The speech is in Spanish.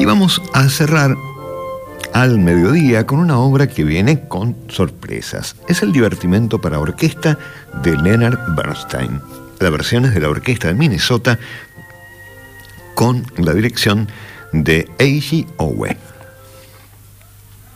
Y vamos a cerrar al mediodía con una obra que viene con sorpresas. Es el divertimento para orquesta de Leonard Bernstein. La versión es de la Orquesta de Minnesota con la dirección de Eiji Owe.